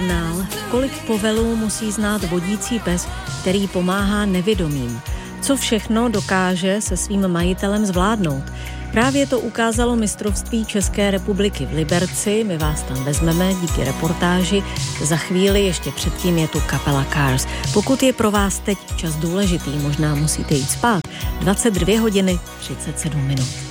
signál, kolik povelů musí znát vodící pes, který pomáhá nevidomým. Co všechno dokáže se svým majitelem zvládnout. Právě to ukázalo mistrovství České republiky v Liberci. My vás tam vezmeme díky reportáži. Za chvíli ještě předtím je tu kapela Cars. Pokud je pro vás teď čas důležitý, možná musíte jít spát. 22 hodiny 37 minut.